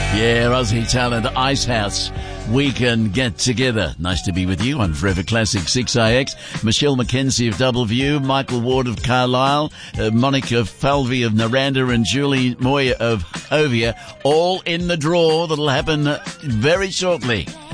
Yeah, Aussie talent, Icehouse. We can get together. Nice to be with you on Forever Classic 6IX. Michelle McKenzie of Double View, Michael Ward of Carlisle, Monica Falvey of Naranda, and Julie Moyer of Hovia, all in the draw that'll happen very shortly.